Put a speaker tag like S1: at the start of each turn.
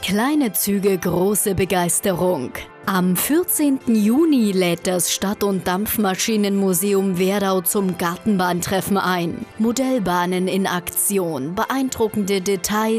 S1: Kleine Züge, große Begeisterung. Am 14. Juni lädt das Stadt- und Dampfmaschinenmuseum Werdau zum Gartenbahntreffen ein. Modellbahnen in Aktion, beeindruckende Details,